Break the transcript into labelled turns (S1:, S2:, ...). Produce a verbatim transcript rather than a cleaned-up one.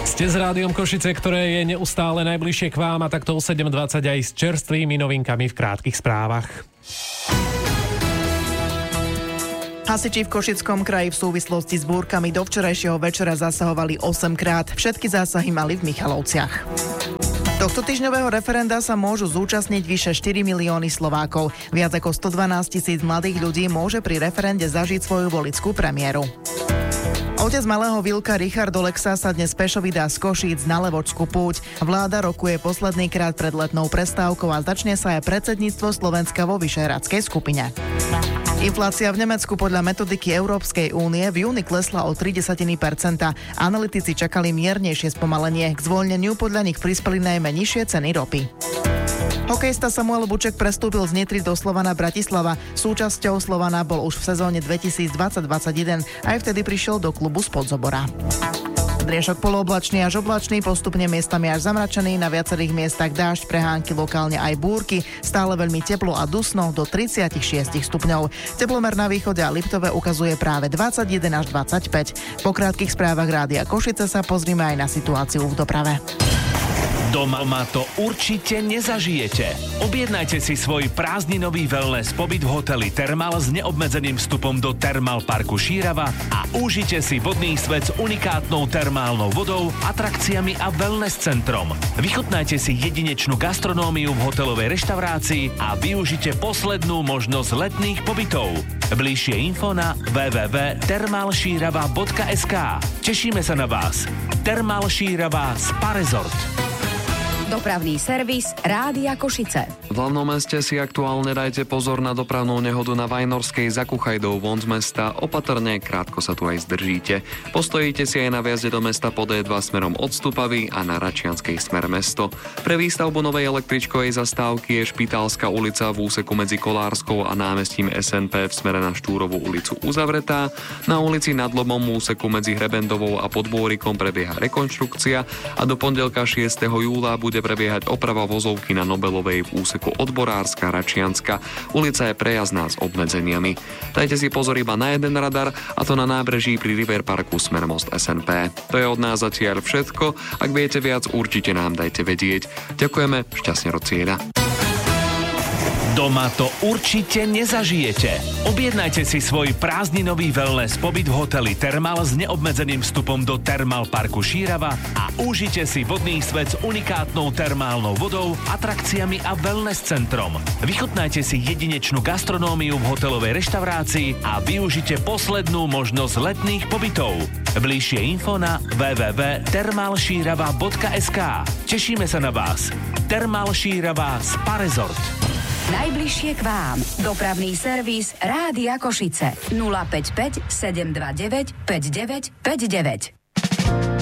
S1: Ste s Rádiom Košice, ktoré je neustále najbližšie k vám a takto o sedem dvadsať aj s čerstvými novinkami v krátkych správach.
S2: Hasiči v Košickom kraji v súvislosti s búrkami do včerajšieho večera zasahovali osemkrát. Všetky zásahy mali v Michalovciach. Tohto týždňového referenda sa môžu zúčastniť vyše štyri milióny Slovákov. Viac ako stodvanásť tisíc mladých ľudí môže pri referende zažiť svoju voličskú premiéru. Otec malého Vilka Richard Olexa sa dnes pešo vydá z Košíc na Levočskú púť. Vláda rokuje posledný krát pred letnou prestávkou a začne sa aj predsedníctvo Slovenska vo Vyšehradskej skupine. Inflácia v Nemecku podľa metodiky Európskej únie v júni klesla o tri desatiny percenta. Analytici čakali miernejšie spomalenie. K zvoľneniu podľa nich prispeli najmä nižšie ceny ropy. Hokejista Samuel Buček prestúpil z Nitry do Slovana Bratislava. Súčasťou Slovana bol už v sezóne dvetisícdvadsať dvadsaťjeden, aj vtedy prišiel do klubu z Podzobora. Driešok polooblačný až oblačný, postupne miestami až zamračený, na viacerých miestach dážď, prehánky, lokálne aj búrky, stále veľmi teplo a dusno do tridsaťšesť stupňov. Teplomer na východe a Liptove ukazuje práve dvadsaťjeden až dvadsaťpäť. Po krátkych správach Rádia Košice sa pozrime aj na situáciu v doprave.
S3: Doma to určite nezažijete. Objednajte si svoj prázdninový wellness pobyt v hoteli Thermal s neobmedzeným vstupom do Thermal parku Šírava a užite si vodný svet s unikátnou termálnou vodou, atrakciami a wellness centrom. Vychutnajte si jedinečnú gastronómiu v hotelovej reštaurácii a využite poslednú možnosť letných pobytov. Bližšie info na w w w bodka thermal šírava bodka es ká. Tešíme sa na vás. Thermal Šírava Spa Resort.
S4: Dopravný servis Rádia Košice.
S5: V hlavnom meste si aktuálne dajte pozor na dopravnú nehodu na Vajnorskej za Kuchajdou von z mesta. Opatrne, krátko sa tu aj zdržíte. Postojíte si aj na viazde do mesta po dé dva smerom od Stupavy a na Račianskej smer mesto. Pre výstavbu novej električkovej zastávky je Špitálska ulica v úseku medzi Kolárskou a námestím es en pé v smere na Štúrovú ulicu uzavretá. Na ulici Nad Lomom úseku medzi Hrebendovou a Podbôrikom prebieha rekonštrukcia a do pondelka šiesteho júla bude prebiehať oprava vozovky na Nobelovej v úseku Odborárska Račianska. Ulica je prejazdná s obmedzeniami. Dajte si pozor iba na jeden radar, a to na nábreží pri River Parku smer most es en pé. To je od nás zatiaľ všetko. Ak viete viac, určite nám dajte vedieť. Ďakujeme, šťastne od cieľa.
S3: Doma to určite nezažijete. Objednajte si svoj prázdninový wellness pobyt v hoteli Thermal s neobmedzeným vstupom do Thermal parku Šírava a užite si vodný svet s unikátnou termálnou vodou, atrakciami a wellness centrom. Vychutnajte si jedinečnú gastronómiu v hotelovej reštaurácii a využite poslednú možnosť letných pobytov. Bližšie info na w w w bodka thermal šírava bodka es ká. Tešíme sa na vás. Thermal Šírava Spa Resort.
S4: Najbližšie k vám. Dopravný servis Rádia Košice. nula päť päť sedem dva deväť päť deväť päť deväť.